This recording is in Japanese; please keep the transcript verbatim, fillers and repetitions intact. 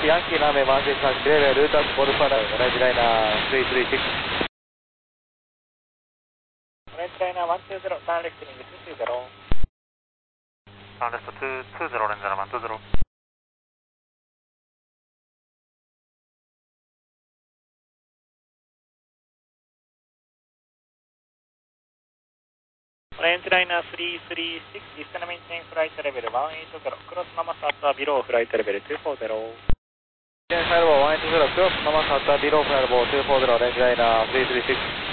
ヤンキーナメワンシックスレベルルータスボルパラオレンジライナースリースリーシックス。 オレンジライナーワンツーゼロ、ターンレフトニングツーツーゼロ。 ターンレフトツーツーゼロ、オレンジライナーワンツーゼロ。 オレンジライナースリースリーシックス、ディスタナメンテンフライトレベルワンエイトゼロ、クロスママスアッタービローフライトレベルツーフォーゼロ。 ファイルボーワンエイトゼロ、クロスママスアッタービローファイルボーツーフォーゼロ、オレンジライナースリースリーシックス。